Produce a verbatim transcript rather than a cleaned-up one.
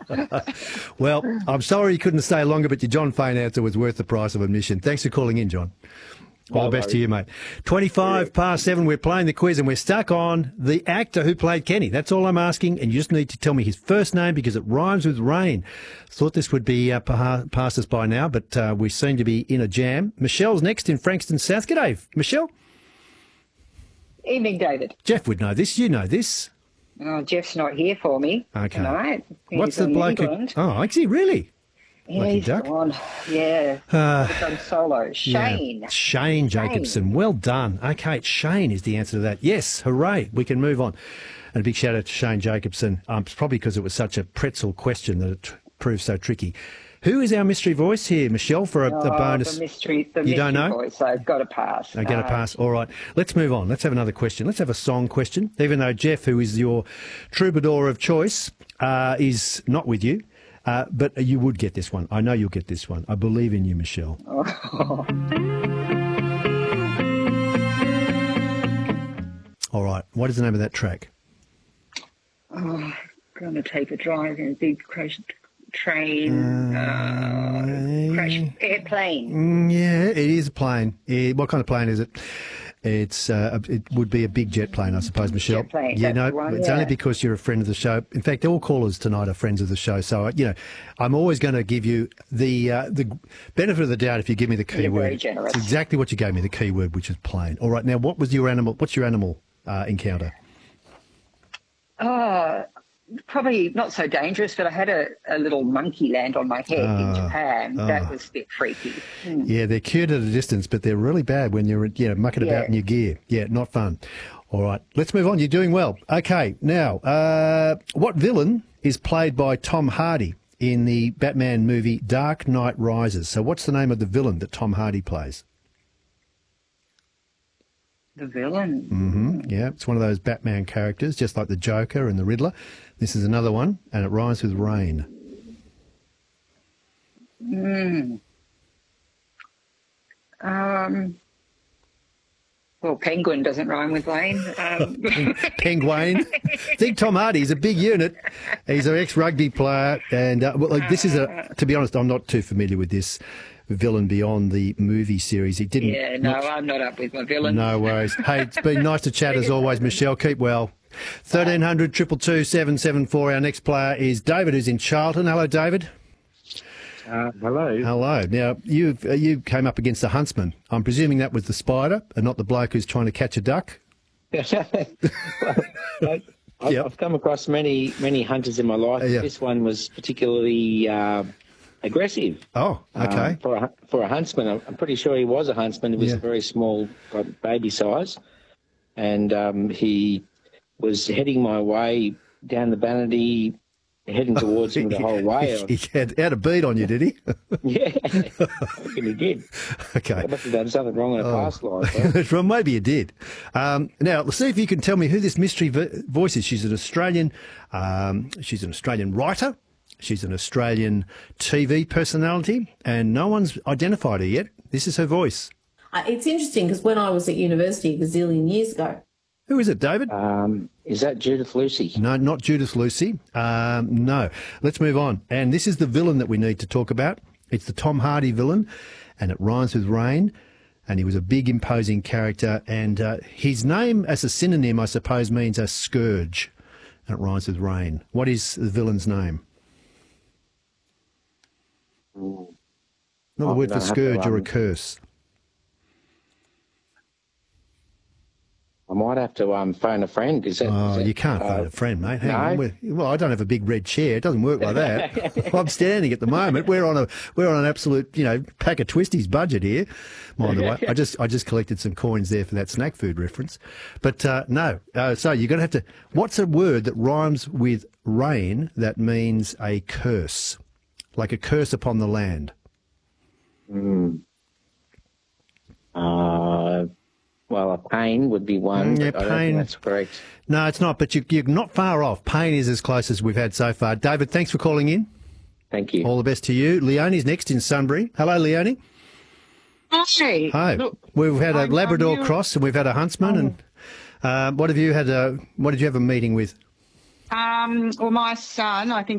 Well, I'm sorry you couldn't stay longer, but your John Fane answer was worth the price of admission. Thanks for calling in, John. All the best to you, mate. twenty-five past seven, we're playing the quiz and we're stuck on the actor who played Kenny. That's all I'm asking, and you just need to tell me his first name because it rhymes with rain. Thought this would be uh, past us by now, but uh, we seem to be in a jam. Michelle's next in Frankston South. G'day, Michelle. Evening, David. Jeff would know this. You know this. Oh, Jeff's not here for me Okay. tonight. He's What's the in bloke England. who... Oh, is he really? Yeah, Lucky he's duck. gone. Yeah, Uh, he's done solo. Shane. Yeah. Shane Jacobson. Well done. Okay, Shane is the answer to that. Yes, hooray. We can move on. And a big shout out to Shane Jacobson. Um, it's probably because it was such a pretzel question that it t- proved so tricky. Who is our mystery voice here, Michelle, for a, Oh, a bonus? The mystery, the You mystery don't know? voice. I've got to pass. I get a No. pass. All right. Let's move on. Let's have another question. Let's have a song question. Even though Jeff, who is your troubadour of choice, uh, is not with you. Uh, but you would get this one. I know you'll get this one. I believe in you, Michelle. Oh. All right. What is the name of that track? Oh, going to take a drive in a big crashed train. Uh, crash airplane. Mm, yeah, it is a plane. Eh, what kind of plane is it? It's uh, it would be a big jet plane, I suppose, Michelle. Jet plane, yeah, that's no, the one, it's yeah. only because you're a friend of the show. In fact, all callers tonight are friends of the show. So, you know, I'm always going to give you the uh, the benefit of the doubt if you give me the key You're word. very generous. It's exactly what you gave me, the key word, which is plane. All right, now, what was your animal? What's your animal uh, encounter? Oh, probably not so dangerous, but I had a, a little monkey land on my head in Ah, Japan. ah. That was a bit freaky. Hmm. Yeah, they're cute at a distance, but they're really bad when you're, you know, mucking Yeah. about in your gear. Yeah, not fun. All right, let's move on. You're doing well. Okay, now, uh, what villain is played by Tom Hardy in the Batman movie Dark Knight Rises? So what's the name of the villain that Tom Hardy plays? The villain. hmm Yeah, it's one of those Batman characters, just like the Joker and the Riddler. This is another one, and it rhymes with rain. Mm. Um, well, penguin doesn't rhyme with Lane. Um, Penguin. Think Tom Hardy. He's a big unit. He's an ex-rugby player. And, uh, well, like, this is a, to be honest, I'm not too familiar with this villain beyond the movie series. He didn't. yeah, no, not- I'm not up with my villain. No worries. Hey, it's been nice to chat as always, Michelle. Keep well. thirteen hundred, two two two, seven seven four. Our next player is David, who's in Charlton. Hello, David. Uh, hello. Hello. Now, you uh, you came up against the huntsman. I'm presuming that was the spider and not the bloke who's trying to catch a duck. I, I've, Yep. I've come across many many hunters in my life. Uh, yeah. This one was particularly uh, aggressive. Oh, okay. Um, for a, for a huntsman, I'm, I'm pretty sure he was a huntsman. He was Yeah. very small, like baby size, and um, he was heading my way down the Banity, heading towards me the whole way. he had, had a beat on you, did he? Yeah, I reckon he did. Okay. I must have done something wrong in a past life. though. Well, maybe you did. Um, now, let's see if you can tell me who this mystery vo- voice is. She's an Australian. Um, she's an Australian writer. She's an Australian T V personality, and no one's identified her yet. This is her voice. Uh, It's interesting because when I was at university a gazillion years ago, Who is it, David? Um, is that Judith Lucy? No, not Judith Lucy. Um, no. Let's move on. And this is the villain that we need to talk about. It's the Tom Hardy villain, and it rhymes with rain. And he was a big, imposing character. And uh, his name, as a synonym, I suppose, means a scourge. And it rhymes with rain. What is the villain's name? Not the I'm word for gonna have to, scourge or a um, curse. I might have to um, phone a friend. Is that? Oh, is that, you can't uh, phone a friend, mate. Hang no? on. We're- Well, I don't have a big red chair. It doesn't work like that. I'm standing at the moment. We're on a we're on an absolute, you know, pack of twisties budget here. Mind the way, I just I just collected some coins there for that snack food reference. But uh, no, uh, so you're going to have to. What's a word that rhymes with rain that means a curse, like a curse upon the land? Mm. Uh, well, a pain would be one. Mm, yeah, but I don't pain. think that's correct. No, it's not. But you, you're not far off. Pain is as close as we've had so far. David, thanks for calling in. Thank you. All the best to you. Leonie's next in Sunbury. Hello, Leonie. Hi. Hi. Look, We've had a I'm- Labrador I'm here- cross and we've had a huntsman. And uh, what have you had? A, what did you have a meeting with? Um, well, my son, I think